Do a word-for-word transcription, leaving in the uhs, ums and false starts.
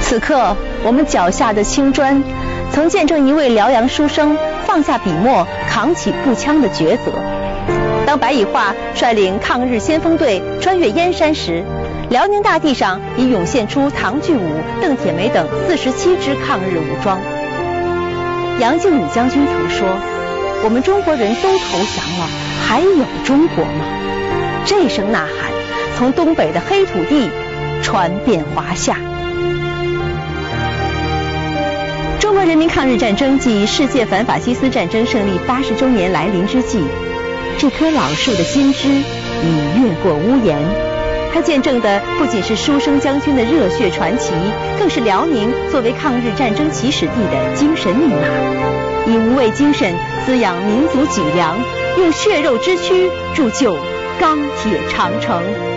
此刻，我们脚下的青砖，曾见证一位辽阳书生放下笔墨，扛起步枪的抉择。当白羽化率领抗日先锋队穿越燕山时，辽宁大地上已涌现出唐巨武、邓铁梅等四十七支抗日武装。杨靖宇将军曾说：“我们中国人都投降了，还有中国吗？”这声呐喊从东北的黑土地传遍华夏。中国人民抗日战争暨世界反法西斯战争胜利八十周年来临之际，这棵老树的新枝已越过屋檐。它见证的不仅是书生将军的热血传奇，更是辽宁作为抗日战争起始地的精神密码，以无畏精神滋养民族脊梁，用血肉之躯铸就钢铁长城。